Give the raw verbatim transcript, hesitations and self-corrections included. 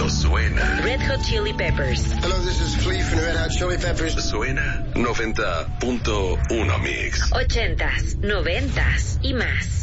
cuando suena. Red Hot Chili Peppers. Hello, this is Flea from the Red Hot Chili Peppers. Suena noventa punto uno Mix. Ochentas, noventas y más.